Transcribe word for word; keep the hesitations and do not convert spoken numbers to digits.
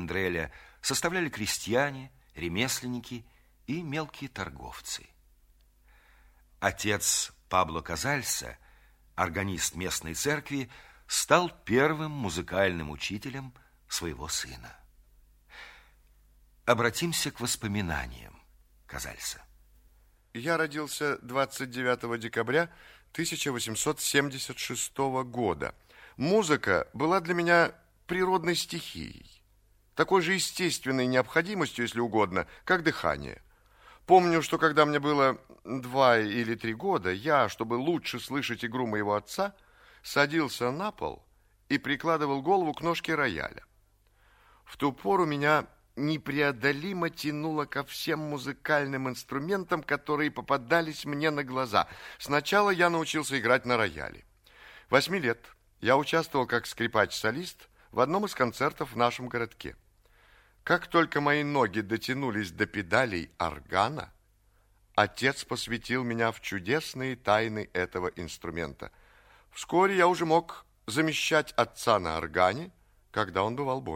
Вандреля составляли крестьяне, ремесленники и мелкие торговцы. Отец Пабло Казальса, органист местной церкви, стал первым музыкальным учителем своего сына. Обратимся к воспоминаниям Казальса. Я родился двадцать девятого декабря тысяча восемьсот семьдесят шестого года. Музыка была для меня природной стихией, такой же естественной необходимостью, если угодно, как дыхание. Помню, что когда мне было два или три года, я, чтобы лучше слышать игру моего отца, садился на пол и прикладывал голову к ножке рояля. В ту пору меня непреодолимо тянуло ко всем музыкальным инструментам, которые попадались мне на глаза. Сначала я научился играть на рояле. Восьми лет я участвовал как скрипач-солист в одном из концертов в нашем городке. Как только мои ноги дотянулись до педалей органа, отец посвятил меня в чудесные тайны этого инструмента. Вскоре я уже мог замещать отца на органе, когда он бывал болен.